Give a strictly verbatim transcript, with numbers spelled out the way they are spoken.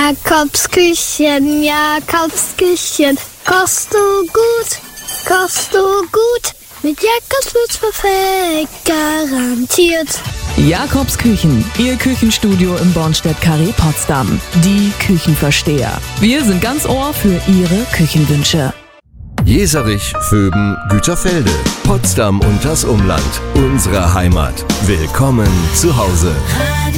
Jakobsküchen, Jakobsküchen. Kochst du gut, kochst du gut. Mit Jakobs wird's perfekt, garantiert. Jakobsküchen, Ihr Küchenstudio im Bornstedt-Carré Potsdam. Die Küchenversteher. Wir sind ganz Ohr für Ihre Küchenwünsche. Jeserich, Vöben, Güterfelde, Potsdam und das Umland. Unsere Heimat. Willkommen zu Hause.